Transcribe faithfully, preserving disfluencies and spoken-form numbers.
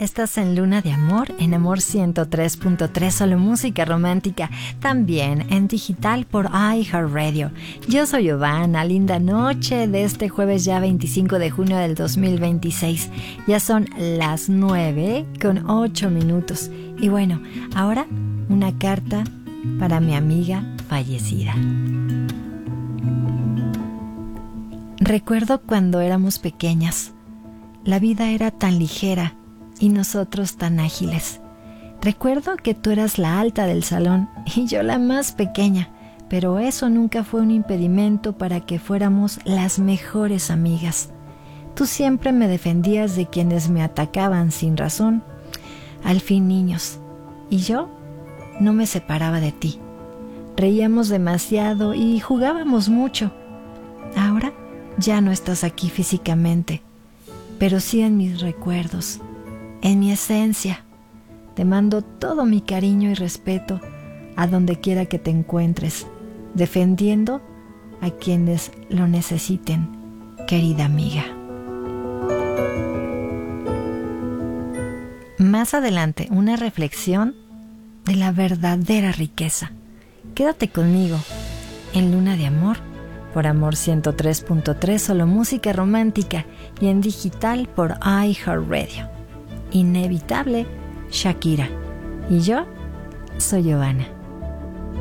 Estás en Luna de Amor, en Amor ciento tres punto tres, solo música romántica, también en digital por iHeartRadio. Yo soy Giovanna, linda noche de este jueves ya veinticinco de junio del dos mil veintiséis. Ya son las nueve con ocho minutos. Y bueno, ahora una carta para mi amiga fallecida. Recuerdo cuando éramos pequeñas. La vida era tan ligera y nosotros tan ágiles. Recuerdo que tú eras la alta del salón y yo la más pequeña, pero eso nunca fue un impedimento para que fuéramos las mejores amigas. Tú siempre me defendías de quienes me atacaban sin razón. Al fin, niños, y yo no me separaba de ti. Reíamos demasiado y jugábamos mucho. Ahora ya no estás aquí físicamente, pero sí en mis recuerdos, en mi esencia. Te mando todo mi cariño y respeto a donde quiera que te encuentres, defendiendo a quienes lo necesiten, querida amiga. Más adelante, una reflexión de la verdadera riqueza. Quédate conmigo en Luna de Amor, por Amor ciento tres punto tres, solo música romántica, y en digital por iHeartRadio. Inevitable, Shakira. Y yo soy Giovanna.